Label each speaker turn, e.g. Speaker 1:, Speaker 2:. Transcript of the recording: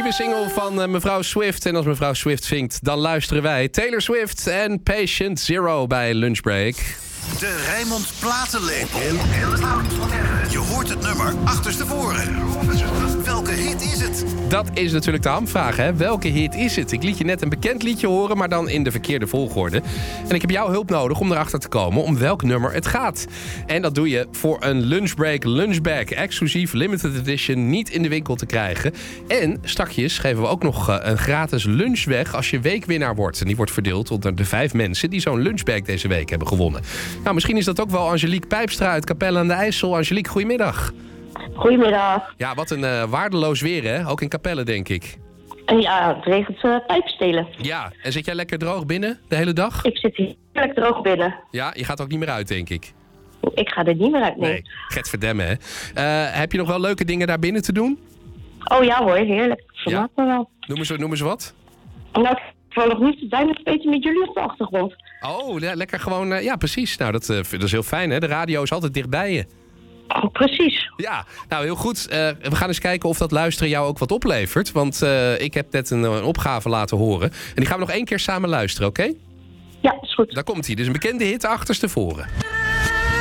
Speaker 1: nieuwe single van mevrouw Swift. En als mevrouw Swift zingt, dan luisteren wij. Taylor Swift en Patient Zero bij Lunchbreak.
Speaker 2: De Rijnmond Platenlepel. Je hoort het nummer achterstevoren. Welke hit is het?
Speaker 1: Dat is natuurlijk de hamvraag, hè? Welke hit is het? Ik liet je net een bekend liedje horen, maar dan in de verkeerde volgorde. En ik heb jouw hulp nodig om erachter te komen om welk nummer het gaat. En dat doe je voor een Lunchbreak Lunchbag. Exclusief limited edition, niet in de winkel te krijgen. En strakjes geven we ook nog een gratis lunch weg als je weekwinnaar wordt. En die wordt verdeeld onder de 5 mensen die zo'n lunchbag deze week hebben gewonnen. Nou, misschien is dat ook wel Angelique Pijpstra uit Capelle aan de IJssel. Angelique, goedemiddag.
Speaker 3: Goedemiddag.
Speaker 1: Ja, wat een waardeloos weer, hè? Ook in Capelle, denk ik.
Speaker 3: En ja, het regent pijpstelen.
Speaker 1: Ja, en zit jij lekker droog binnen de hele dag?
Speaker 3: Ik zit hier lekker droog binnen.
Speaker 1: Ja, je gaat ook niet meer uit, denk ik.
Speaker 3: Ik ga er niet meer uit, nee.
Speaker 1: Nee, Gert verdemmen, hè? Heb je nog wel leuke dingen daar binnen te doen?
Speaker 3: Oh ja hoor, heerlijk. Vermaak me wel.
Speaker 1: Noem eens wat.
Speaker 3: Nou, ik wil nog niet zijn een beetje met jullie op de achtergrond.
Speaker 1: Oh, lekker gewoon... ja, precies. Nou, dat is heel fijn, hè? De radio is altijd dichtbij je.
Speaker 3: Oh, precies.
Speaker 1: Ja, nou heel goed. We gaan eens kijken of dat luisteren jou ook wat oplevert. Want ik heb net een opgave laten horen. En die gaan we nog 1 keer samen luisteren, oké?
Speaker 3: Ja, is goed.
Speaker 1: Daar komt hij. Dus een bekende hit achterstevoren.